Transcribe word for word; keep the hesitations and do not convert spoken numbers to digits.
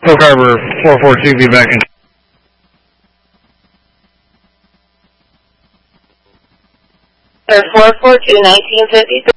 Coke Harbor four four two, be back in. four four two, nineteen fifty-three.